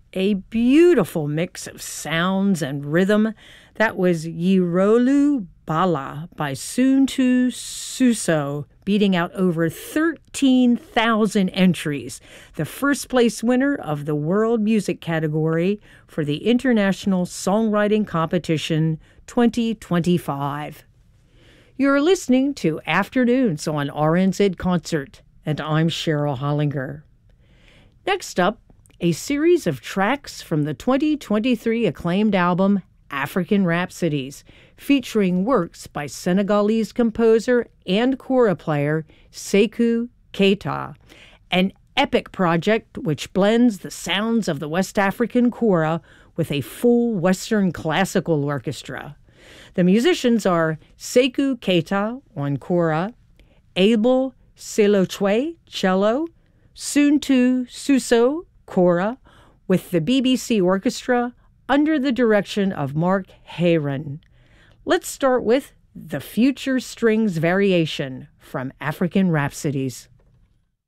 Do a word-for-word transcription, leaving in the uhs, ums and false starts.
A beautiful mix of sounds and rhythm. That was Yirolu Bala by Suntu Suso, beating out over thirteen thousand entries, the first place winner of the World Music category for the International Songwriting Competition twenty twenty-five. You're listening to Afternoons on R N Z Concert, and I'm Cheryl Hollinger. Next up, a series of tracks from the twenty twenty-three acclaimed album African Rhapsodies, featuring works by Senegalese composer and kora player Sekou Keita, an epic project which blends the sounds of the West African kora with a full Western classical orchestra. The musicians are Sekou Keita on kora, Abel Selochwe cello, Suntu Suso kora, with the B B C Orchestra under the direction of Mark Heron. Let's start with the Future Strings Variation from African Rhapsodies.